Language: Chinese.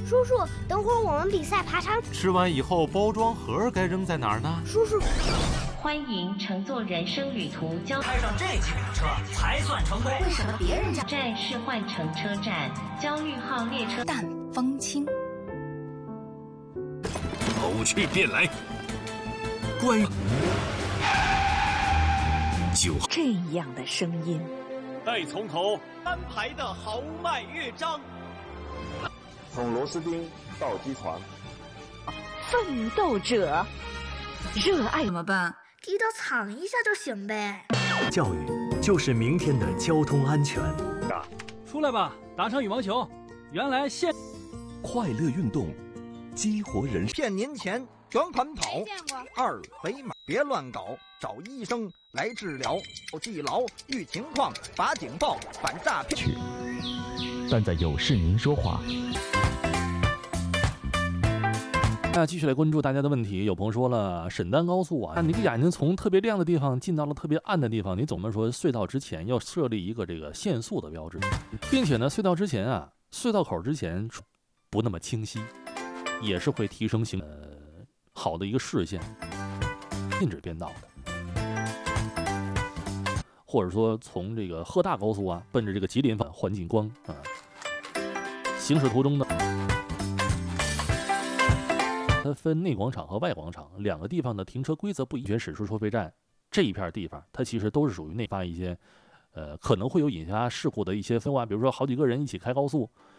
叔叔，等会儿我们比赛爬长。 吃完以后，包装盒该扔在哪儿呢？ 叔叔， 欢迎乘坐人生旅途交开上这几辆车才算成功。 为什么别人家站是换乘车站，焦虑号列车淡风轻？ 口去便来，关就这样的声音。 待从口安排的豪迈乐章， 从螺丝钉到机床， 奋斗者热爱怎么办？ 低头藏一下就行呗。 教育就是明天的交通安全。 出来吧，打场羽毛球。原来快乐运动，激活人生。 骗您钱，卷款跑，二维码别乱搞，找医生来治疗，记牢遇情况打警报，反诈骗。 但在有事您说话。 那继续来关注大家的问题。有朋友说了，沈丹高速啊，你的眼睛从特别亮的地方进到了特别暗的地方，你总的说隧道之前要设立一个这个限速的标志，并且呢，隧道之前啊，隧道口之前不那么清晰，也是会提升好的一个视线，禁止变道的。或者说从这个赫大高速啊，奔着这个吉林反环境光啊，行驶途中呢。它分内广场和外广场两个地方的停车规则不一。驶出收费站这一片地方，它其实都是属于内发一些，可能会有引发事故的一些分化。比如说好几个人一起开高速，